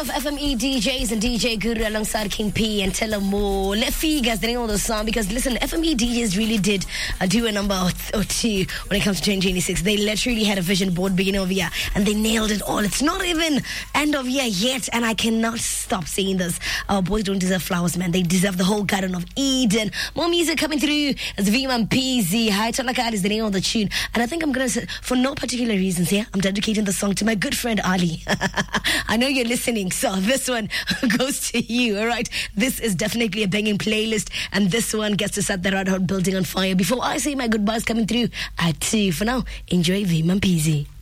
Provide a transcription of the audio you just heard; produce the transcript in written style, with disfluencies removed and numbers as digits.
of FME DJs and DJ Guru alongside King P and Tell 'em more. Let Figas the name of the song, because listen, FME DJs really did do a number or two when it comes to 2026. They literally had a vision board beginning of year and they nailed it all. It's not even end of year yet, and I cannot stop saying this. Our boys don't deserve flowers, man. They deserve the whole Garden of Eden. More music coming through. It's Vima Peasy. Hi Chalakad is the name of the tune, and I think I'm gonna say, for no particular reasons here, I'm dedicating the song to my good friend Ali. I know you're listening, so this one goes to you, all right? This is definitely a banging playlist, and this one gets to set the Red Hot building on fire. Before I say my goodbyes coming through at 2, for now, enjoy Vima Peasy.